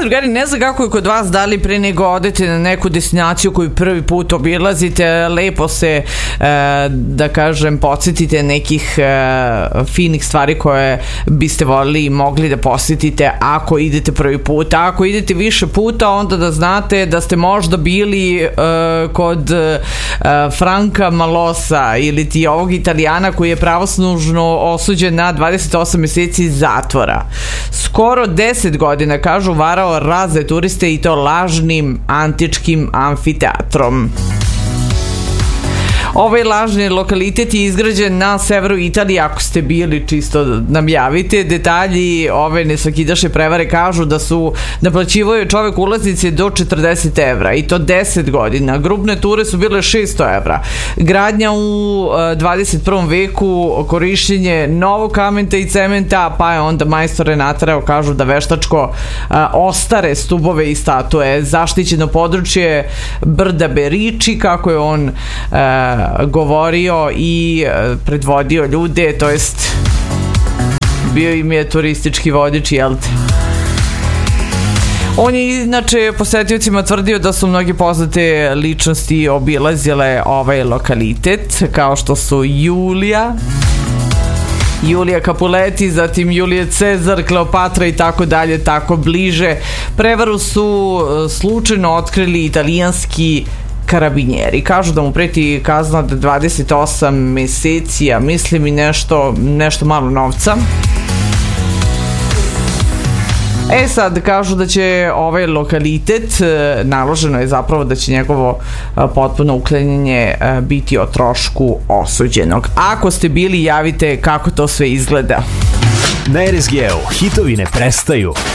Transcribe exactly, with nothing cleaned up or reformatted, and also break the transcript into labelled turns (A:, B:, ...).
A: drugari, ne znam kako je kod vas, da li pre nego odete na neku destinaciju koju prvi put obilazite, lepo se, da kažem, podsjetite nekih finih stvari koje biste voljeli i mogli da posjetite ako idete prvi put. A ako idete više puta, onda da znate da ste možda bili kod Franka Malosa ili ti ovog Italijana koji je pravosnažno osuđen na dvadeset osam meseci zatvora. Skoro deset godina, kažu, varao razne turiste i to lažnim antičkim amfiteatrom. Ovaj lažni lokalitet je izgrađen na severu Italije, ako ste bili, čisto nam javite. Detalji ove nesvakidaše prevare kažu da su naplaćivaju čovek ulaznice do četrdeset evra i to deset godina. Grupne ture su bile šesto evra. Gradnja u dvadeset prvom veku, korišćenje novog kamenta i cementa, pa je onda majstore naterao, kažu, da veštačko ostare stubove i statue. Zaštićeno područje brda Beriči, kako je on govorio i predvodio ljude, to jest bio im je turistički vodič, jel te? On je inače posetiocima tvrdio da su mnogi poznate ličnosti obilazile ovaj lokalitet, kao što su Julija Julija Capuleti, zatim Julije Cezar, Kleopatra i tako dalje, tako bliže. Prevaru su slučajno otkrili italijanski karabinjeri. Kažu da mu preti kazna od dvadeset osam meseci, a mislim i nešto, nešto malo novca. E sad, kažu da će ovaj lokalitet, naloženo je zapravo da će njegovo potpuno uklanjanje biti o trošku osuđenog. Ako ste bili, javite kako to sve izgleda.
B: Na er es ge u hitovi ne prestaju.